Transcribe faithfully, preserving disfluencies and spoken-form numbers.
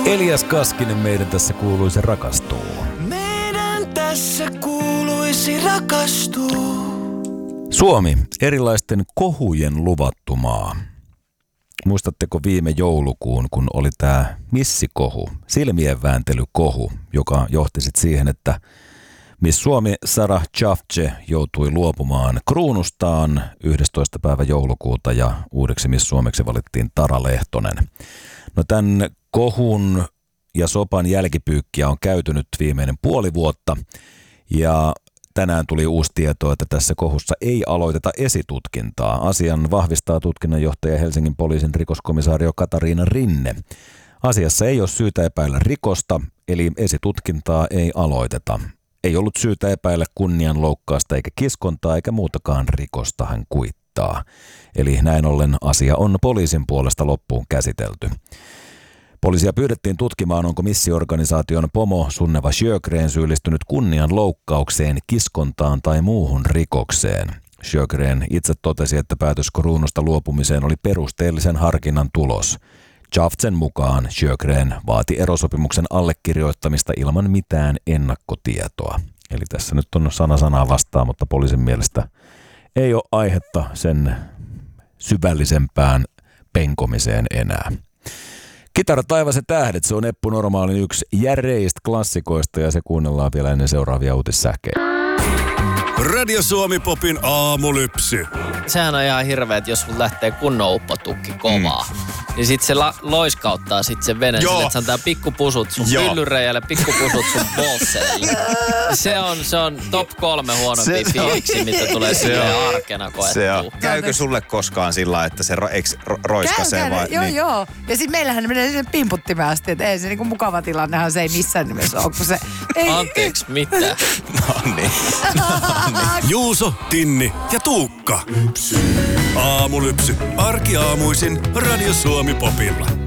Elias Kaskinen meidän tässä kuuluisi rakastuu. Meidän tässä kuuluisi rakastua. Suomi, erilaisten kohujen luvattu maa. Muistatteko viime joulukuun, kun oli tämä missikohu, silmien vääntelykohu, joka johti sitten siihen, että Miss Suomi Sarah Jaffe joutui luopumaan kruunustaan yhdestoista päivä joulukuuta ja uudeksi Miss Suomeksi valittiin Tara Lehtonen. No tämän kohun ja sopan jälkipyykkiä on käyty nyt viimeinen puoli vuotta ja tänään tuli uusi tieto, että tässä kohussa ei aloiteta esitutkintaa. Asian vahvistaa tutkinnanjohtaja Helsingin poliisin rikoskomisaario Katariina Rinne. Asiassa ei ole syytä epäillä rikosta, eli esitutkintaa ei aloiteta. Ei ollut syytä epäillä kunnianloukkausta eikä kiskontaa eikä muutakaan rikosta, hän kuittaa. Eli näin ollen asia on poliisin puolesta loppuun käsitelty. Poliisia pyydettiin tutkimaan, onko missiorganisaation pomo Sunneva Sjögren syyllistynyt kunnianloukkaukseen, kiskontaan tai muuhun rikokseen. Sjögren itse totesi, että päätös kruunusta luopumiseen oli perusteellisen harkinnan tulos. Jaftsen mukaan Sjögren vaati erosopimuksen allekirjoittamista ilman mitään ennakkotietoa. Eli tässä nyt on sana sanaa vastaan, mutta poliisin mielestä ei ole aihetta sen syvällisempään penkomiseen enää. Kitara taivas ja tähdet, se on Eppu Normaalin yksi järeistä klassikoista ja se kuunnellaan vielä ennen seuraavia uutissähkeitä. Radio Suomi Popin aamulypsy. Sehän on ihan hirveä, että jos lähtee kunnon uppotukki kovaa, mm. niin sit se la- loiskauttaa sit sen veneen sille, että se antaa pikkupusut sun pyllyreijälle, pikkupusut sun bolseille. Se on, se on top kolme huonompia fiiliksi, mitä tulee silleen arkena koettua. Käykö sulle koskaan sillä, että se ro- eks, ro- roiskasee käy, vai? Joo, niin. joo. Ja sit meillähän menee sinne pimputtimeen asti, että ei se niinku mukava tilannehan se ei missään nimessä ole, kun se... Ei, Anteeksi, mitä? No niin. Juuso, Tinni ja Tuukka. Aamulypsy. Arkiaamuisin Radio Suomi Popilla.